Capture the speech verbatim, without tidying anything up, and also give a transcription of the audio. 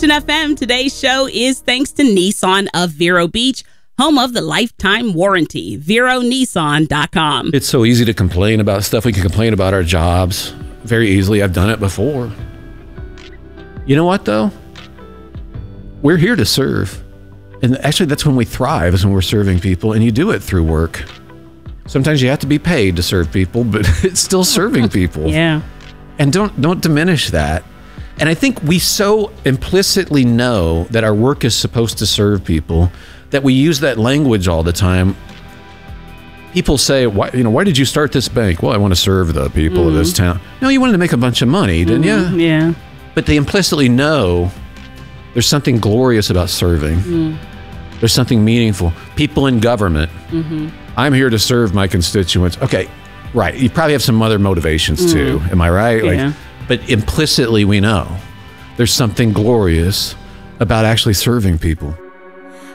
Junction F M. Today's show is thanks to Nissan of Vero Beach, home of the lifetime warranty. Vero Nissan dot com. It's so easy to complain about stuff. We can complain about our jobs very easily. I've done it before. You know what, though? We're here to serve. And actually, that's when we thrive, is when we're serving people, and you do it through work. Sometimes you have to be paid to serve people, but it's still serving people. Yeah. And don't don't diminish that. And I think we so implicitly know that our work is supposed to serve people that we use that language all the time. People say, "Why, you know, why did you start this bank?" Well, I want to serve the people mm. of this town. No, you wanted to make a bunch of money, didn't mm, you? Yeah. But they implicitly know there's something glorious about serving. Mm. There's something meaningful. People in government. Mm-hmm. I'm here to serve my constituents. Okay, right. You probably have some other motivations mm. too. Am I right? Yeah. Like, but implicitly we know there's something glorious about actually serving people.